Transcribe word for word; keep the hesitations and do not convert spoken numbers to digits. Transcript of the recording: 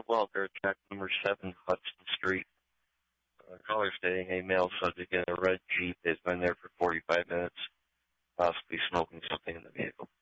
Welker, track number seven, Hudson Street. Uh, caller stating a male subject in a red Jeep has been there for forty-five minutes, possibly smoking something in the vehicle.